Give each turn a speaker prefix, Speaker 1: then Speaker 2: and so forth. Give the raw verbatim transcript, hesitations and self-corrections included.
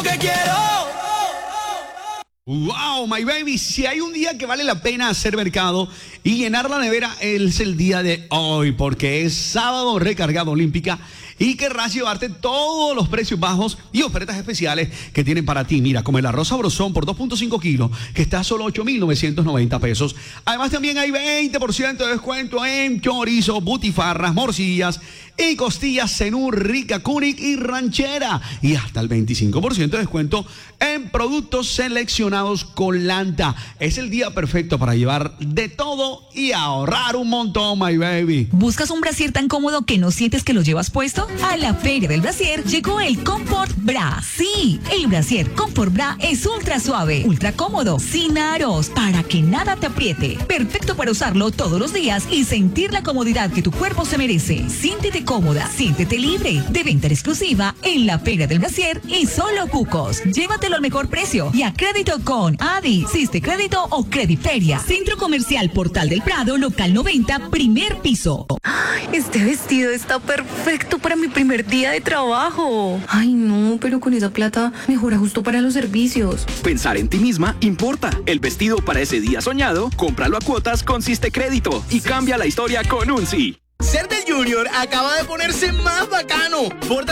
Speaker 1: que quiero.
Speaker 2: Wow, my baby, si hay un día que vale la pena hacer mercado y llenar la nevera, es el día de hoy, porque es sábado recargado olímpica y querrás llevarte todos los precios bajos y ofertas especiales que tienen para ti. Mira, como el arroz sabrosón por dos punto cinco kilos, que está a solo ocho mil novecientos noventa pesos. Además, también hay veinte por ciento de descuento en chorizo, butifarras, morcillas y costillas Zenú, rica, cunic y ranchera. Y hasta el veinticinco por ciento de descuento en productos seleccionados con Lanta. Es el día perfecto para llevar de todo y ahorrar un montón, my baby.
Speaker 3: ¿Buscas un brasier tan cómodo que no sientes que lo llevas puesto? A la Feria del Brasier llegó el Comfort Bra. Sí, el brasier Comfort Bra es ultra suave, ultra cómodo, sin aros, para que nada te apriete. Perfecto para usarlo todos los días y sentir la comodidad que tu cuerpo se merece. Siéntete cómoda, siéntete libre. De venta exclusiva en la Feria del Brasier y solo Cucos. Llévatelo al mejor precio y a crédito con Adi, Siste Crédito o Crediferia. Centro Comercial Portal del Prado, local noventa, primer piso.
Speaker 4: Este vestido está perfecto para mi primer día de trabajo. Ay, no, pero con esa plata mejora justo para los servicios.
Speaker 5: Pensar en ti misma importa. El vestido para ese día soñado, cómpralo a cuotas con Siste Crédito y cambia la historia con un sí.
Speaker 1: Ser del Junior acaba de ponerse más bacano. Ford